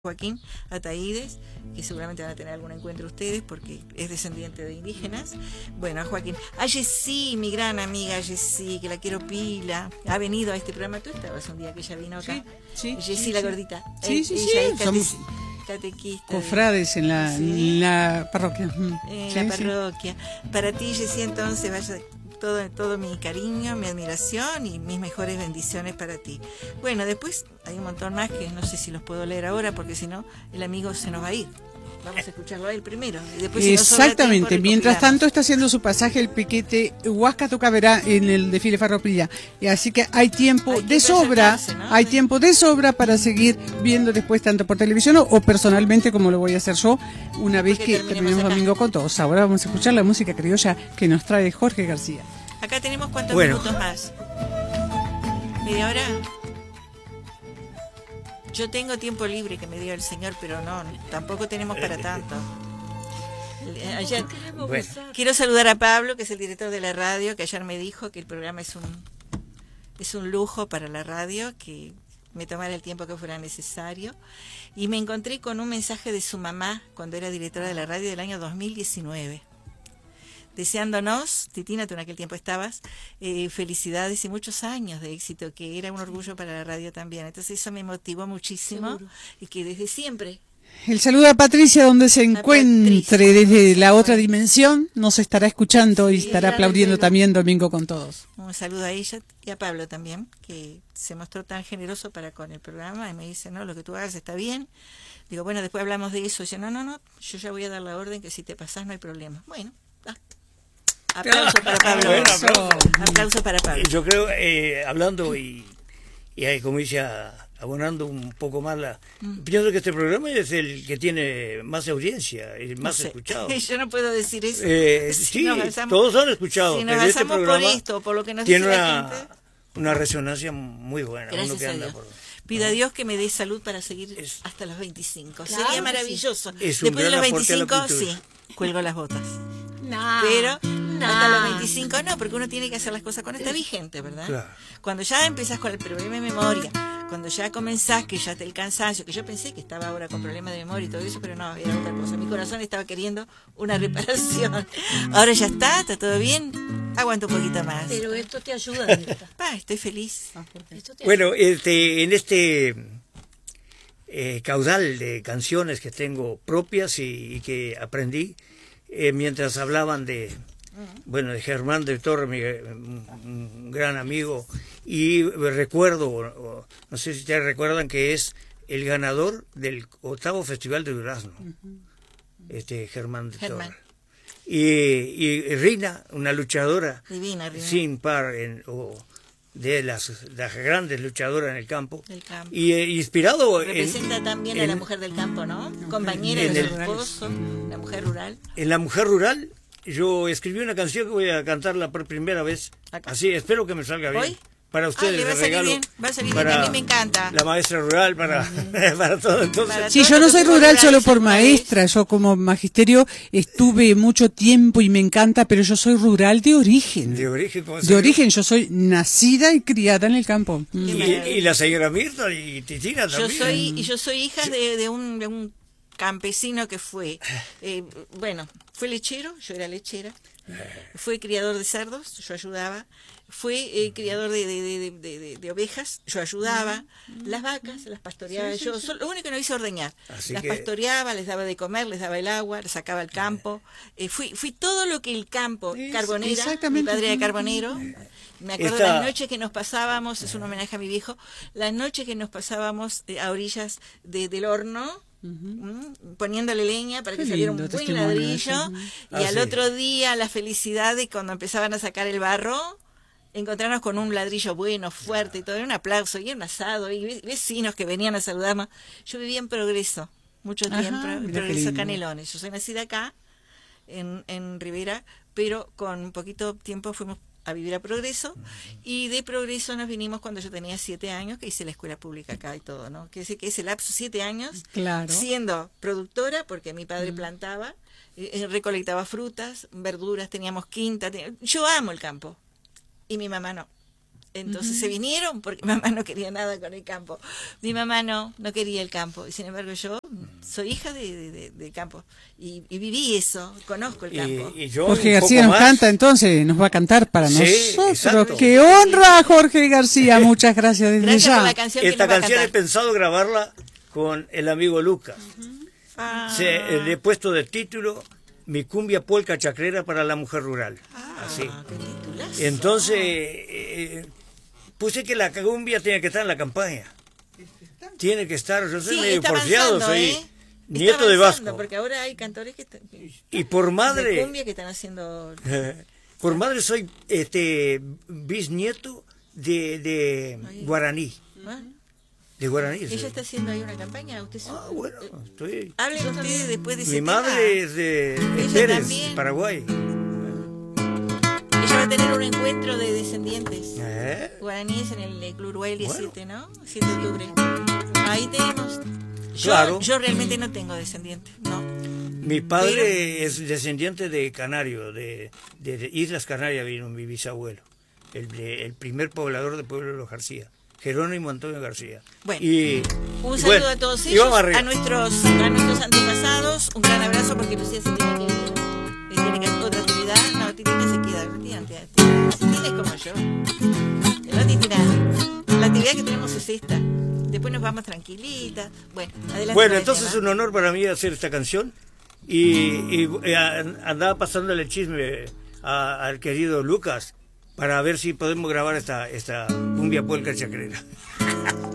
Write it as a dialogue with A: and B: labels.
A: Joaquín Ataídes, que seguramente van a tener algún encuentro ustedes porque es descendiente de indígenas. Bueno, a Joaquín. A Jessy, mi gran amiga Jessy, que la quiero pila. Ha venido a este programa. Tú estabas un día que ella vino acá.
B: Sí,
A: Jessy,
B: sí,
A: la
B: sí.
A: gordita.
B: Sí.
A: Ella es
B: Somos
A: catequista.
B: cofrades en la parroquia.
A: En la parroquia. Para ti, Jessy, entonces vaya todo mi cariño, mi admiración y mis mejores bendiciones para ti. Bueno, después hay un montón más que no sé si los puedo leer ahora porque si no el amigo se nos va a ir. Vamos a escucharlo a él primero. Y después, si
B: exactamente,
A: tiempo,
B: mientras tanto está haciendo su pasaje el piquete Huasca Tocaverá en el desfile Farroupilha. Y así que hay tiempo de sobra, ¿no? Hay tiempo de sobra para seguir viendo después tanto por televisión o personalmente como lo voy a hacer yo una vez que terminemos Domingo con Todos. Ahora vamos a escuchar la música criolla que nos trae Jorge García.
A: Acá tenemos cuántos minutos más. ¿Media hora? Yo tengo tiempo libre que me dio el Señor, pero no, tampoco tenemos para tanto. Ayer, quiero saludar a Pablo, que es el director de la radio, que ayer me dijo que el programa es un lujo para la radio, que me tomara el tiempo que fuera necesario. Y me encontré con un mensaje de su mamá cuando era directora de la radio del año 2019. Deseándonos, Titina, tú en aquel tiempo estabas, felicidades y muchos años de éxito, que era un orgullo para la radio también. Entonces eso me motivó muchísimo. Seguro. Y que desde siempre...
B: El saludo a Patricia donde se encuentre desde la otra dimensión, nos estará escuchando y estará aplaudiendo también Domingo con Todos.
A: Un saludo a ella y a Pablo también, que se mostró tan generoso para con el programa y me dice, no, lo que tú hagas está bien. Digo, bueno, después hablamos de eso. Dice, no, yo ya voy a dar la orden que si te pasás no hay problema. Bueno, aplauso para Pablo.
C: Bueno,
A: aplauso para Pablo.
C: Yo creo, hablando y como dice, abonando un poco más pienso que este programa es el que tiene más audiencia, el más escuchado.
A: Yo no puedo decir eso.
C: Sí, todos han escuchado.
A: Si nos
C: pero este
A: basamos por esto, por lo que nos
C: tiene
A: dice la gente,
C: una resonancia muy buena.
A: Gracias
C: uno que anda por...
A: Pido a Dios que me dé salud para seguir hasta los 25.
D: Claro,
A: sería maravilloso.
C: Sí.
A: Después de los 25, sí, cuelgo las botas. Pero hasta los 25 no, porque uno tiene que hacer las cosas cuando está vigente, ¿verdad?
C: Claro.
A: Cuando ya empezás con el problema de memoria, cuando ya comenzás, que ya te el cansancio, que yo pensé que estaba ahora con problemas de memoria y todo eso, pero no, era otra cosa. Mi corazón estaba queriendo una reparación. Ahora ya está todo bien, aguanto un poquito más.
D: Pero esto te ayuda,
A: estoy feliz.
C: Bueno, en este caudal de canciones que tengo propias y que aprendí, mientras hablaban de Germán de Torre, un gran amigo, y recuerdo, no sé si ustedes recuerdan que es el ganador del 8º Festival de Durazno, Germán de Torre. Y Rina, una luchadora
A: divina,
C: sin par, de las grandes luchadoras en el campo. Y inspirado
A: representa también a la mujer del campo, ¿no? Compañera de su esposo, la mujer rural.
C: En la mujer rural yo escribí una canción que voy a cantarla por primera vez. Así, espero que me salga bien.
A: ¿Hoy?
C: Para ustedes,
A: va a salir bien, a mí me encanta.
C: La maestra rural, para todo. Entonces,
B: sí, yo no soy rural solo por maestra, yo como magisterio estuve mucho tiempo y me encanta, pero yo soy rural de origen.
C: De origen, ¿cómo se
B: de origen, yo soy nacida y criada en el campo.
C: Y la señora Mirta y Titina también.
A: Yo soy hija de un campesino que fue, fue lechero, yo era lechera, fue criador de cerdos, yo ayudaba, fue criador de ovejas, yo ayudaba, las vacas las pastoreaba yo, lo único que no hice ordeñar, pastoreaba, les daba de comer, les daba el agua, les sacaba el campo, fui todo lo que el campo, carbonera, mi padre era carbonero, me acuerdo las noches que nos pasábamos, es un homenaje a mi viejo, las noches que nos pasábamos a orillas del horno, poniéndole leña para que saliera un buen ladrillo y al otro día la felicidad de cuando empezaban a sacar el barro, encontrarnos con un ladrillo bueno, fuerte y todo, era un aplauso y un asado y vecinos que venían a saludarnos. Yo vivía en Progreso mucho tiempo, en Progreso Canelones. Yo soy nacida acá en Rivera, pero con un poquito tiempo fuimos a vivir a Progreso, y de Progreso nos vinimos cuando yo tenía 7 años, que hice la escuela pública acá y todo, ¿no? Quiere decir que ese lapso, 7 años, siendo productora, porque mi padre plantaba, recolectaba frutas, verduras, teníamos quinta, yo amo el campo, y mi mamá no. Entonces se vinieron porque mamá no quería nada con el campo. Mi mamá no quería el campo. Y sin embargo yo soy hija del campo. Y viví eso, conozco el campo.
C: Y yo
B: Jorge García nos canta, entonces nos va a cantar para nosotros. ¡Qué honra, Jorge García! Muchas gracias desde
A: Gracias
B: ya.
A: por la canción
C: Esta
A: que nos va a
C: canción he
A: cantar.
C: pensado grabarla con el amigo Lucas. Le he puesto de título Mi cumbia polca chacrera para la mujer rural. Así.
A: Qué titulazo.
C: Entonces, puse que la cumbia tiene que estar en la campaña. Tiene que estar, yo soy
A: Sí,
C: medio
A: está
C: porfiado,
A: avanzando,
C: soy
A: Está
C: nieto de
A: avanzando,
C: Vasco.
A: Porque ahora hay cantores que
C: Y por
A: de
C: madre,
A: cumbia que están haciendo.
C: por madre soy bisnieto de guaraní.
A: Bueno,
C: De guaraní.
A: ella
C: sí.
A: está haciendo ahí una campaña. Usted
C: Bueno, estoy...
A: Hablen ustedes después de ese
C: Mi
A: tema.
C: madre es de
A: Ella
C: Pérez,
A: también.
C: Paraguay.
A: Ella va a tener un encuentro de descendientes
C: ¿Eh?
A: guaraníes en el Club Uruguay el día
C: Bueno.
A: 7, ¿no? 7 de octubre. Ahí tenemos.
C: Claro.
A: Yo realmente no tengo descendientes, no.
C: Mi padre es descendiente de Canario, de Islas Canarias vino mi bisabuelo, el primer poblador del pueblo de los García, Jerónimo Antonio García.
A: Bueno,
C: y
A: un saludo
C: bueno,
A: a todos
C: y vamos
A: ellos,
C: arriba.
A: a nuestros antepasados, un gran abrazo porque Lucía se tiene que ir, tiene que hacer otra actividad, no, Titina se queda, Titina es como yo, no Titina, la actividad que tenemos es esta, después nos vamos tranquilitas, bueno, adelante.
C: Bueno,
A: con el
C: entonces es
A: tema.
C: un honor para mí hacer esta canción y andaba pasándole el chisme al querido Lucas para ver si podemos grabar esta cumbia polca chacrera.